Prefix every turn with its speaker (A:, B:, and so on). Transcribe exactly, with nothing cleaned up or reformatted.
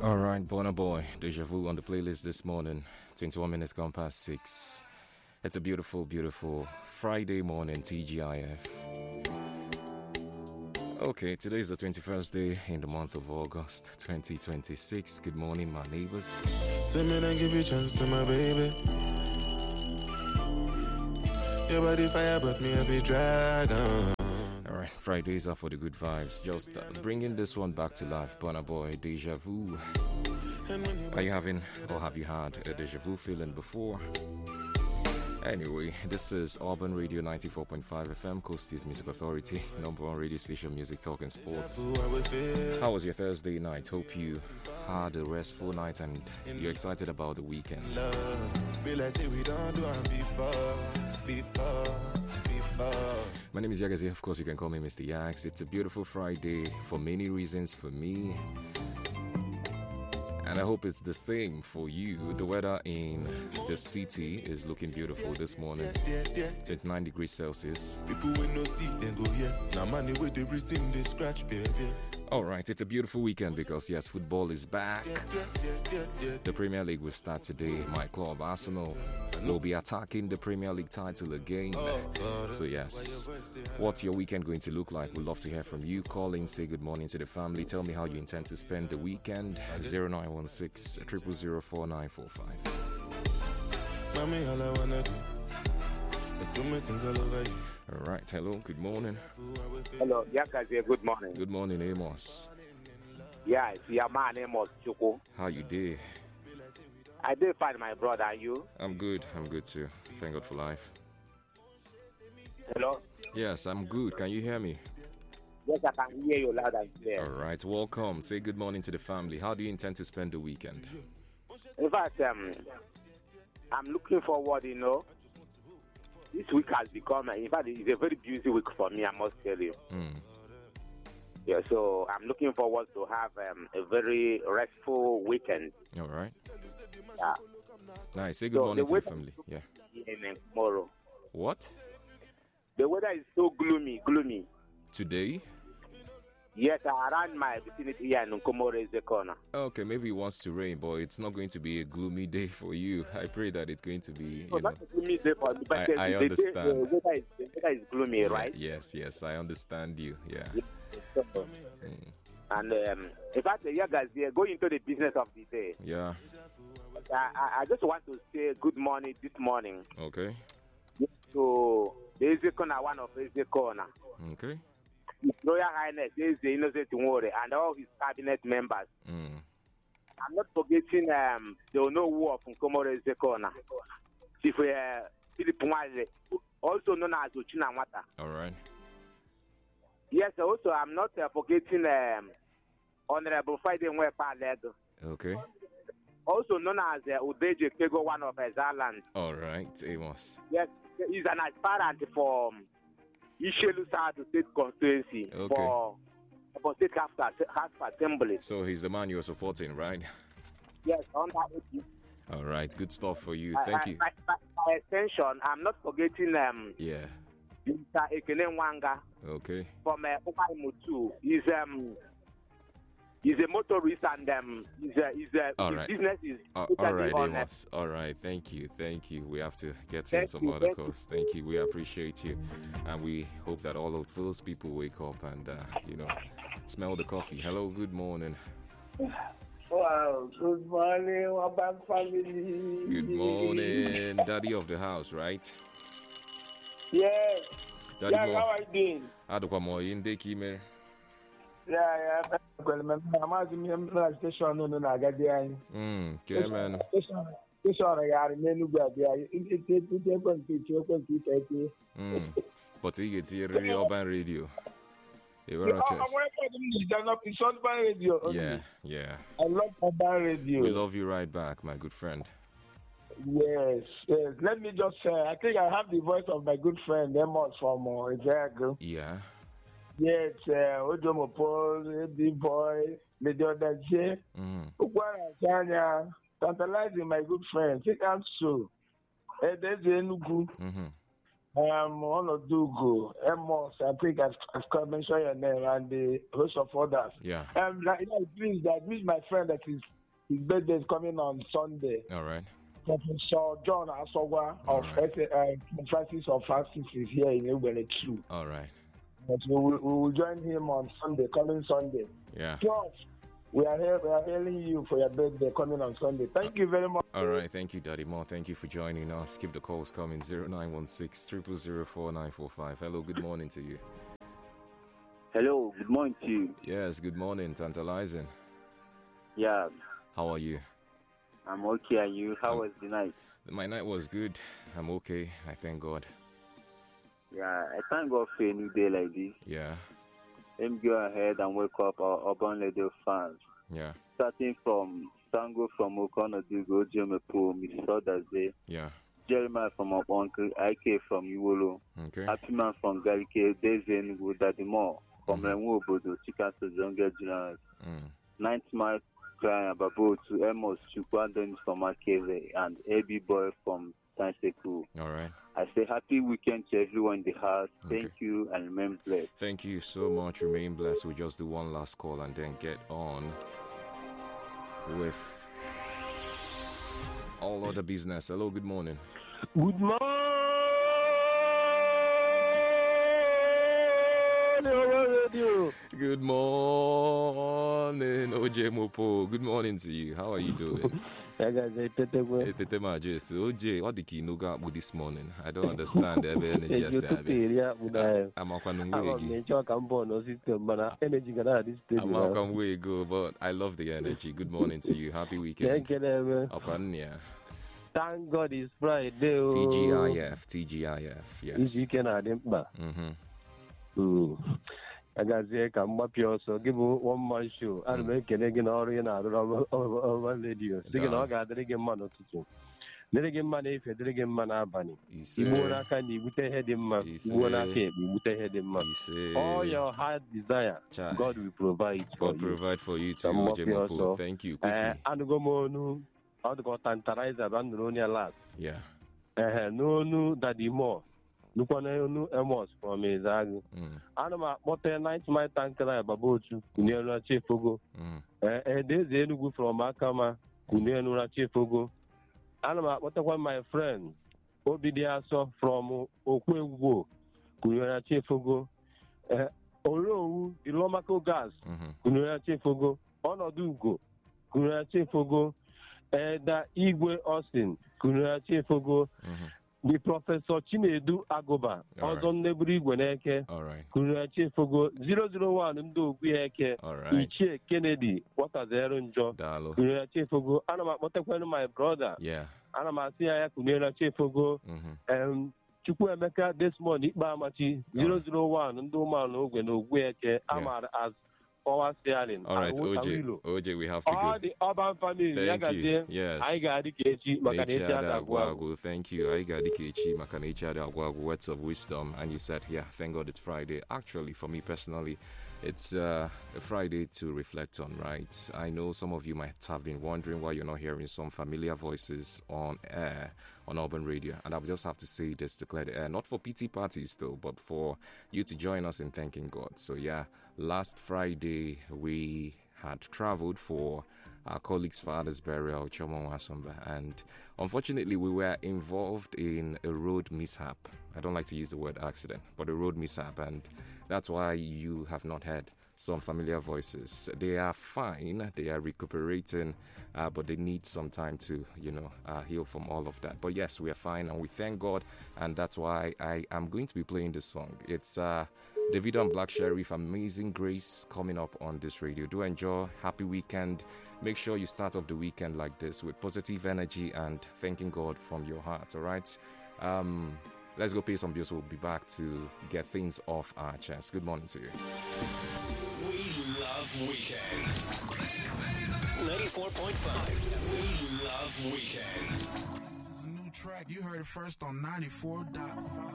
A: All right, Burna Boy, Deja Vu on the playlist this morning. twenty-one minutes gone past six. It's a beautiful, beautiful Friday morning, T G I F. Okay, today is the twenty-first day in the month of August, twenty twenty-six. Good morning, my neighbors.
B: Send me and give you a chance to my baby. Your body fire, but me a be dragon.
A: All right, Fridays are for the good vibes. Just uh, bringing this one back to life. Burna Boy, Deja Vu. Are you having or have you had a Deja Vu feeling before? Anyway, this is Urban Radio ninety-four point five F M, Coasties Music Authority, number one radio station, music, talk and sports. How was your Thursday night? Hope you had a restful night and you're excited about the weekend. My name is Yagazi. Of course, you can call me Mister Yags. It's a beautiful Friday for many reasons for me. And I hope it's the same for you. The weather in the city is looking beautiful this morning. twenty-nine degrees Celsius.
B: People will no see, then go here. Now money with the reason they scratch, baby.
A: Alright, it's a beautiful weekend because yes, football is back. The Premier League will start today. My club, Arsenal, will be attacking the Premier League title again. So yes, what's your weekend going to look like? We'd love to hear from you. Call in, say good morning to the family. Tell me how you intend to spend the weekend. zero nine one six, zero zero zero, four nine four five.
B: Mommy, all I wanna do is do my things all over you.
A: Alright, hello, good morning.
C: Hello, Yakazi, good morning.
A: Good morning, Amos.
C: Yeah, it's your man, Amos Chuku.
A: How you did?
C: I did find my brother, and you?
A: I'm good, I'm good too. Thank God for life.
C: Hello?
A: Yes, I'm good. Can you hear me?
C: Yes, I can hear you loud and clear.
A: Alright, welcome. Say good morning to the family. How do you intend to spend the weekend?
C: In fact, um, I'm looking forward, you know. This week has become, in fact, it's a very busy week for me, I must tell you.
A: Mm.
C: Yeah, so I'm looking forward to have um, a very restful weekend.
A: All right.
C: Yeah.
A: Nice. Say good
C: So
A: morning
C: the
A: to the
C: weather-
A: family. Yeah.
C: And tomorrow.
A: What?
C: The weather is so gloomy, gloomy.
A: Today?
C: Yes, around my vicinity here in Nkomoro is the corner.
A: Okay, maybe it wants to rain, but it's not going to be a gloomy day for you. I pray that it's going to be,
C: So
A: you know.
C: that's a gloomy day for me, but
A: I-
C: the,
A: I
C: the,
A: understand.
C: The, the, weather is, the weather is gloomy,
A: Yeah,
C: right?
A: Yes, yes, I understand you. Yeah.
C: Yes, so,
A: Mm.
C: And um, in fact, yeah, guys, yeah, going into the business of the day,
A: Yeah.
C: I, I, I just want to say good morning this morning
A: Okay.
C: to the Eze Corner, one of Eze Corner,
A: Okay.
C: His Royal Highness Eze Innocent Nwore, and all his cabinet members.
A: Mm.
C: I'm not forgetting um, the Onowu of Nkomoro Eze Corner, Chief uh, Philip Mwaze, also known as Uchina Nwata.
A: All right.
C: Yes, also, I'm not uh, forgetting um, Honorable Friday Mwepa Ledo,
A: Okay.
C: also known as uh, Udeje Kego, one of his islands.
A: All right, Amos.
C: Yes, he's an aspirant for um, Ishelu South State Constituency
A: Okay.
C: for, for State House, House Assembly.
A: So he's the man you're supporting, right?
C: Yes, on that.
A: All right. Good stuff for you. Thank you.
C: By, by, by extension, I'm not forgetting um,
A: Yeah.
C: Mister Ekene Nwanga
A: Okay.
C: from uh, Okaimutu. He's um he's a motorist and um he's a, he's a,
A: All
C: his
A: right.
C: business is
A: Uh,
C: totally
A: all right,
C: on, uh,
A: Amos. All right. Thank you. Thank you. We have to get
C: Thank
A: in some
C: you,
A: other
C: thank you.
A: calls. Thank you. We appreciate you. And we hope that all of those people wake up and, uh, you know, smell the coffee. Hello. Good morning.
D: Wow, good morning, Wabang family.
A: Good morning. Daddy of the house, right?
D: Yes.
A: Daddy
D: Yeah,
A: Mo.
D: how are you doing?
A: Adokwa mo inde kime.
D: Yeah, yeah. Well, my mama is in the station no no na agadi anyị.
A: Mm, Kemen.
D: Station station ya ari n'Enugu abịa. Ite ite ekwe nke iche ekwe nke ite ite.
A: Mm. But you get here really urban radio. You were
D: Oh,
A: not
D: I'm
A: chess.
D: working in the it's on urban radio. only.
A: Yeah, yeah.
D: I love urban radio.
A: We love you right back, my good friend.
D: Yes, yes. Let me just say, I think I have the voice of my good friend Amos from uh, Ijago.
A: Yeah.
D: Yes, uh, Ojomo Paul, big boy, Lady Odaje.
A: Mm.
D: Ukwara Chanya, tantalizing my good friend. Think I'm so. Eh, there's Enugu.
A: Mm-hmm.
D: Um, Onodugu, Emos, I think I've, I've mentioned your name, and the host of others.
A: Yeah.
D: Um, like, yeah, please, that this is my friend that is his birthday is coming on Sunday.
A: All right.
D: Professor John Asogwa of
A: right.
D: uh, Francis of Francis is here in Ubele too.
A: All right.
D: But we will, we will join him on Sunday, coming Sunday.
A: Yeah.
D: George, we are here. We are hailing you for your birthday coming on Sunday. Thank you very much.
A: All right. Thank you, Daddy Mo. Thank you for joining us. Keep the calls coming. zero nine one six, zero zero zero, four nine four five. Hello. Good morning to you.
E: Hello. Good morning to you.
A: Yes. Good morning. Tantalizing.
E: Yeah.
A: How are you?
E: I'm okay. And you? How
A: Um,
E: was the night?
A: My night was good. I'm okay. I thank God.
E: Yeah. I thank God for a new day like this.
A: Yeah.
E: Let me go ahead and wake up our urban radio fans.
A: Yeah.
E: Starting from Sango from Okonodugu, Jomepo, Miss Sodaze,
A: Yeah.
E: Jeremiah from Oponke, I K from Iwolo,
A: Okay.
E: Happy Man from Garike, Dezen Dadimo from
A: Mhm.
E: Renwu Obodo, Chika to Zonga General,
A: Mm.
E: Ninth Mile Crying Babo to Amos Chukwadon from Akele, and A B Boy from Tanseku.
A: All right.
E: I say happy weekend to everyone in the house. Thank
A: Okay.
E: you and remain blessed.
A: Thank you so much. Remain blessed. We'll just do one last call and then get on with all other business. Hello, good morning.
D: Good morning, radio.
A: Good morning, O J Mopo. Good morning to you. How are you doing?
F: I got the Tetego.
A: Tete Majes. O J, what did you know about this morning? I don't understand the energy.
F: You took the area with a.
A: I'm not going
F: I'm a
A: to
F: major compound or system, but energy can add this
A: I'm not going to go, but I love the energy. Good morning to you. Happy weekend.
F: Thank you.
A: Upanya.
F: Thank God it's Friday.
A: T G I F. T G I F.
F: This
A: Yes.
F: weekend I didn't.
A: Mm-hmm.
F: Mm. I got the Kamba also give one man show. I'll make an egg in Orion over radio. Singing all gathering a man or two. Dragon money if a dragon man are bunny. You won't can you with a head in man. You won't have you with a head in man. All your heart desire,
A: Child.
F: God will provide.
A: God
F: for you.
A: provide for you too,
F: Some
A: O
F: of
A: J
F: you
A: Mopo.
F: also.
A: Thank you.
F: Uh,
A: Quickly.
F: and go more no. I'll go tantalize around the Ronia last.
A: Yeah.
F: Uh, no, no, daddy more. Look on no emos from me, Zag.
A: Mm.
F: Anima, what a night my tanker, Babochu, Kunia Chefogo.
A: Mm.
F: A day they go from Makama, Kunia Chefogo. Anima, what one my friend, Obidiaso from Okwewo, Kunia Chefogo. Olo, the Lomaco gas, Kunia Chefogo, Onodugo, Kunia Chefogo, Eda Igwe Austin, Kunia Chefogo. The Professor Chinedu Agoba, Ozon Nebri Gweneke, Kunache Fogo, zero zero one, Ndo Gueke, Iche Kennedy, what are the Aaron Kunache Fogo, Anama, what my brother,
A: yeah,
F: Anama Sia Kunache Fogo, and Chukwemeka this morning, Bamachi, zero zero one, Ndo Mano, Gweno Gueke, Amar as. All
A: right, O J. O J, we have to go.
F: All the urban family.
A: Thank you. Yes.
F: I got the Kechi,
A: Makanicha Thank you. I got the Kechi, Makanicha Agwagu, words of wisdom. And you said, yeah, thank God it's Friday. Actually, for me personally, it's uh, a Friday to reflect on, right? I know some of you might have been wondering why you're not hearing some familiar voices on air on Urban Radio. And I would just have to say this to clear the air, not for P T parties though, but for you to join us in thanking God. So yeah, last Friday we had traveled for our colleague's father's burial, Chomo Wasomba, and unfortunately we were involved in a road mishap. I don't like to use the word accident, but a road mishap, and that's why you have not heard some familiar voices. They are fine, they are recuperating, uh, but they need some time to, you know, uh, heal from all of that. But yes, we are fine, and we thank God, and that's why I am going to be playing this song. It's uh, Davido and Black Sheriff, Amazing Grace, coming up on this radio. Do enjoy. Happy weekend. Make sure you start off the weekend like this with positive energy and thanking God from your heart, all right? Um, let's go pay some bills. We'll be back to get things off our chest. Good morning to you.
G: We love weekends. ninety-four point five. We love weekends.
H: This is a new track. You heard it first on ninety-four point five.